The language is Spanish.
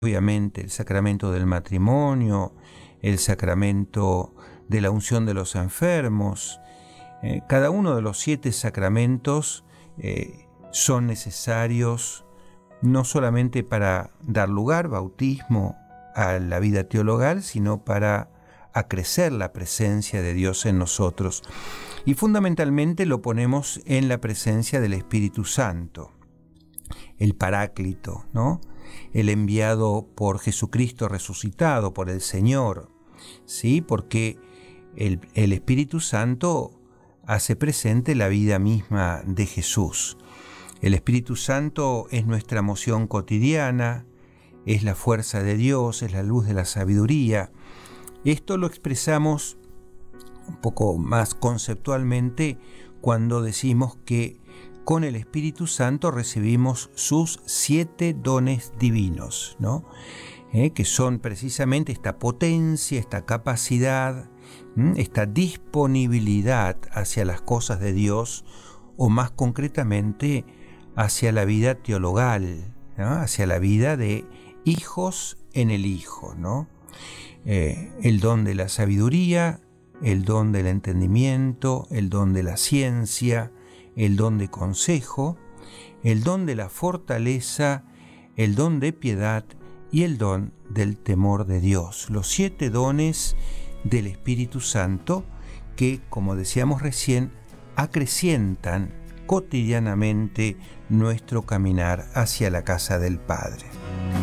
obviamente el sacramento del matrimonio, el sacramento de la unción de los enfermos. Cada uno de los 7 sacramentos son necesarios no solamente para dar lugar, bautismo, a la vida teologal, sino para acrecer la presencia de Dios en nosotros. Y fundamentalmente lo ponemos en la presencia del Espíritu Santo, el Paráclito, ¿no? El enviado por Jesucristo resucitado, por el Señor, ¿sí? Porque el Espíritu Santo hace presente la vida misma de Jesús. El Espíritu Santo es nuestra moción cotidiana, es la fuerza de Dios, es la luz de la sabiduría. Esto lo expresamos un poco más conceptualmente cuando decimos que con el Espíritu Santo recibimos sus 7 dones divinos, ¿no? Que son precisamente esta potencia, esta capacidad, esta disponibilidad hacia las cosas de Dios, o más concretamente hacia la vida teologal, ¿no? Hacia la vida de hijos en el Hijo, ¿no? El don de la sabiduría, el don del entendimiento, el don de la ciencia, el don de consejo, el don de la fortaleza, el don de piedad y el don del temor de Dios. Los 7 dones del Espíritu Santo que, como decíamos recién, acrecientan cotidianamente nuestro caminar hacia la casa del Padre.